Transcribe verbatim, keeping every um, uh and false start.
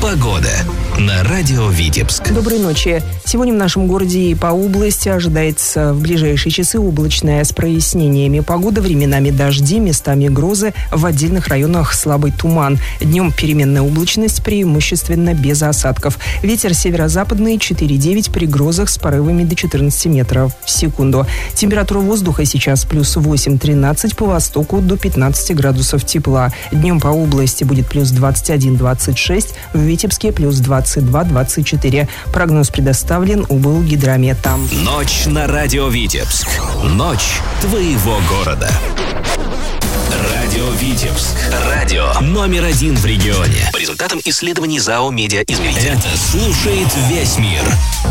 Погода на радио Витебск. Доброй ночи. Сегодня в нашем городе и по области ожидается в ближайшие часы облачная с прояснениями погода, временами дожди, местами грозы, в отдельных районах слабый туман. Днем переменная облачность, преимущественно без осадков. Ветер северо-западный четыре-девять, при грозах с порывами до четырнадцати метров в секунду. Температура воздуха сейчас плюс восемь-тринадцать, по востоку до пятнадцати градусов тепла. Днем по области будет плюс двадцать один - двадцать шесть, в Витебске плюс двадцать два - двадцать четыре. Прогноз предоставлен УБЛ-Гидромета. Ночь на радио Витебск. Ночь твоего города. Радио Витебск. Радио номер один в регионе. По результатам исследований ЗАО «Медиа Измеритель». Это слушает весь мир.